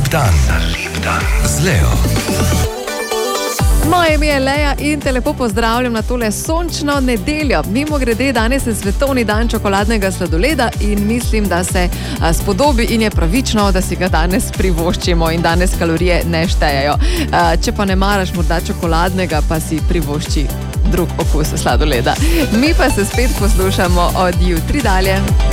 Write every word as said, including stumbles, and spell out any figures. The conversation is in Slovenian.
lep dan. Za lep dan. Z Leo. Moje ime je Leja in te lepo pozdravljam na tole sončno nedeljo. Mimo grede, danes je svetovni dan čokoladnega sladoleda in mislim, da se a, spodobi in je pravično, da si ga danes privoščimo in danes kalorije ne štejejo. A, če pa ne maraš morda čokoladnega, pa si privošči drug okus sladoleda. Mi pa se spet poslušamo od jutri dalje.